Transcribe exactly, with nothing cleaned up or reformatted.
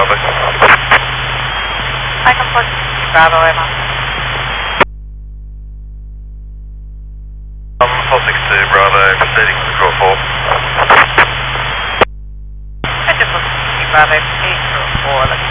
Bravo. I can put Bravo, Emma. Um, four six two Bravo, proceeding to control four. I just want to see Bravo, eight four,